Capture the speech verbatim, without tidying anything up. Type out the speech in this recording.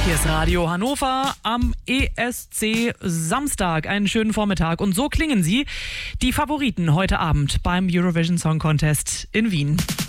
Hier ist Radio Hannover am E S C Samstag. Einen schönen Vormittag. Und so klingen sie, die Favoriten heute Abend beim Eurovision Song Contest in Wien.